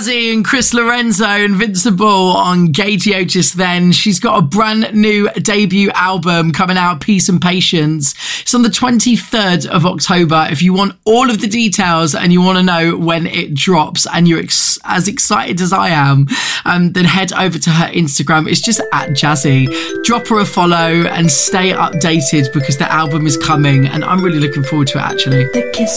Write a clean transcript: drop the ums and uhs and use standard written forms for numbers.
Jazzy and Chris Lorenzo, Invincible on Gagey just then. She's got a brand new debut album coming out, Peace and Patience. It's on the 23rd of October. If you want all of the details and you want to know when it drops and you're as excited as I am, then head over to her Instagram. It's just at Jazzy. Drop her a follow and stay updated because the album is coming and I'm really looking forward to it actually.